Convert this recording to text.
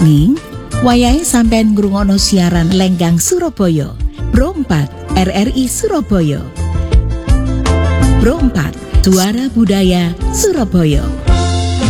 Ning, wayahe sampean ngrungokno siaran Lenggang Surabaya. Pro 4 RRI Surabaya. Pro 4 Suara Budaya Surabaya.